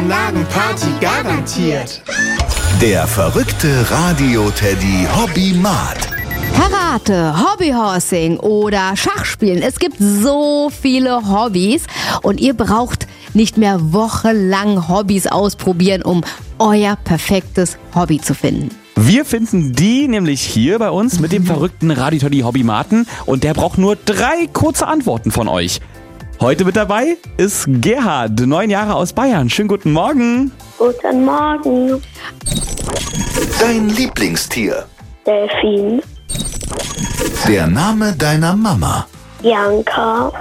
Anlagenparty garantiert. Der verrückte Radio-Teddy Hobbymat. Karate, Hobbyhorsing oder Schachspielen. Es gibt so viele Hobbys und ihr braucht nicht mehr wochenlang Hobbys ausprobieren, um euer perfektes Hobby zu finden. Wir finden die nämlich hier bei uns mit dem verrückten Radio-Teddy Hobbymaten und der braucht nur 3 kurze Antworten von euch. Heute mit dabei ist Gerhard, 9 Jahre aus Bayern. Schönen guten Morgen. Guten Morgen. Dein Lieblingstier. Delfin. Der Name deiner Mama. Bianca.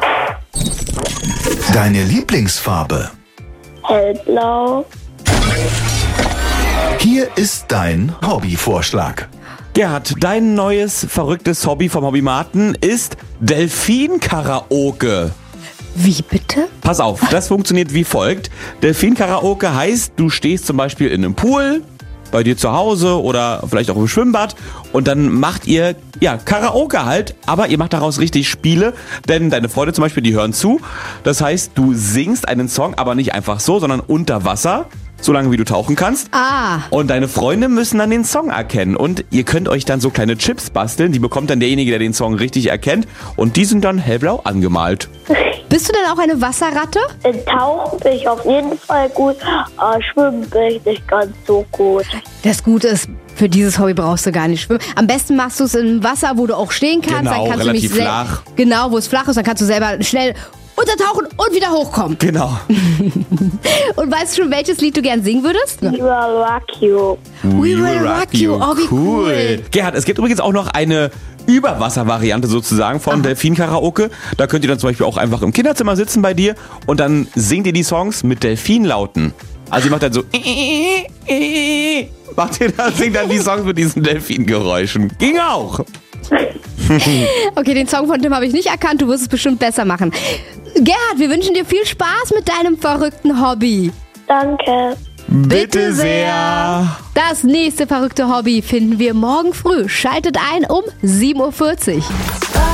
Deine Lieblingsfarbe. Hellblau. Hier ist dein Hobbyvorschlag. Gerhard, dein neues verrücktes Hobby vom Hobbymaten ist Delfin-Karaoke. Wie bitte? Pass auf, das funktioniert wie folgt. Delfin-Karaoke heißt, du stehst zum Beispiel in einem Pool, bei dir zu Hause oder vielleicht auch im Schwimmbad und dann macht ihr, Karaoke halt, aber ihr macht daraus richtig Spiele, denn deine Freunde zum Beispiel, die hören zu. Das heißt, du singst einen Song, aber nicht einfach so, sondern unter Wasser, solange wie du tauchen kannst. Und deine Freunde müssen dann den Song erkennen und ihr könnt euch dann so kleine Chips basteln, die bekommt dann derjenige, der den Song richtig erkennt und die sind dann hellblau angemalt. Bist du denn auch eine Wasserratte? In Tauchen bin ich auf jeden Fall gut, aber Schwimmen bin ich nicht ganz so gut. Das Gute ist, für dieses Hobby brauchst du gar nicht schwimmen. Am besten machst du es im Wasser, wo du auch stehen kannst. Genau, dann kannst relativ du nicht flach. Genau, wo es flach ist, dann kannst du selber schnell untertauchen und wieder hochkommen. Genau. Und weißt du schon, welches Lied du gern singen würdest? We will rock you. We will rock you. Oh, wie cool. Gerhard, es gibt übrigens auch noch eine Überwasser-Variante sozusagen von Delfin-Karaoke. Da könnt ihr dann zum Beispiel auch einfach im Kinderzimmer sitzen bei dir und dann singt ihr die Songs mit Delfinlauten. Also ihr macht dann so singt dann die Songs mit diesen Delfingeräuschen. Ging auch. Okay, den Song von Tim habe ich nicht erkannt. Du wirst es bestimmt besser machen. Gerhard, wir wünschen dir viel Spaß mit deinem verrückten Hobby. Danke. Bitte sehr. Das nächste verrückte Hobby finden wir morgen früh. Schaltet ein um 7:40 Uhr.